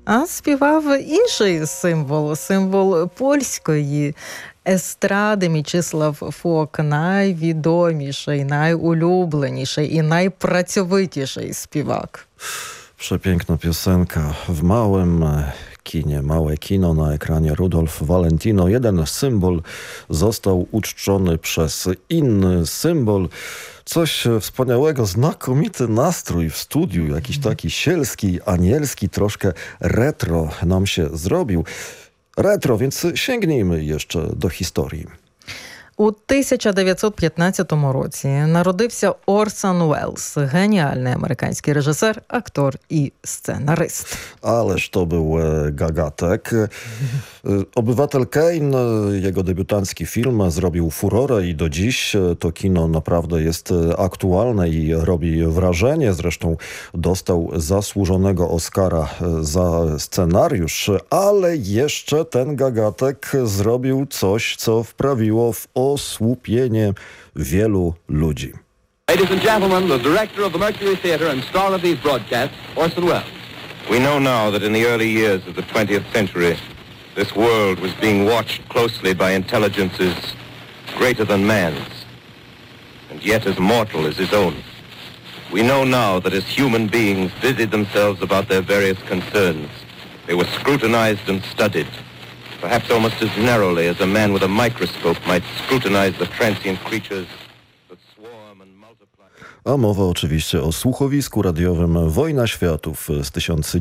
А співав інший символ польської естради. Мічислав Фок, najwidomіший, najulubленіший i najpracowitіший співак. Przepiękna piosenka w małym kinie, małe kino na ekranie Rudolf Valentino. Jeden symbol został uczczony przez inny symbol. Coś wspaniałego, znakomity nastrój w studiu, jakiś taki sielski, anielski, troszkę retro nam się zrobił. Retro, więc sięgnijmy jeszcze do historii. У 1915 році народився Орсон Уеллс, геніальний американський режисер, актор і scenaryst. Ależ to był gagatek. Obywatel Kane, jego debiutancki film, zrobił furorę i do dziś to kino naprawdę jest aktualne i robi wrażenie. Zresztą dostał zasłużonego Oscara za scenariusz, ale jeszcze ten gagatek zrobił coś, co wprawiło w osłupienie wielu ludzi. Ladies and gentlemen, the director of the Mercury Theatre and star of these broadcasts, Orson Welles. We know now that in the early years of the 20th century, this world was being watched closely by intelligences greater than man's, and yet as mortal as his own. We know now that as human beings busied themselves about their various concerns, they were scrutinized and studied, perhaps almost as narrowly as a man with a microscope might scrutinize the transient creatures that swarm and multiply. A mowa oczywiście o słuchowisku radiowym Wojna Światów z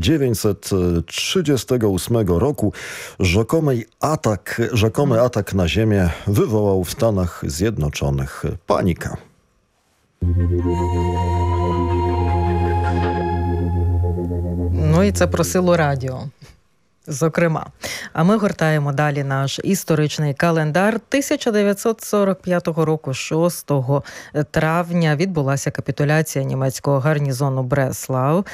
1938 roku. Rzekomy atak na Ziemię wywołał w Stanach Zjednoczonych panikę. Ну і це про силу радіо. Зокрема. А ми гортаємо далі наш історичний календар. 1945 року, 6 травня, відбулася капітуляція німецького гарнізону Бреслау.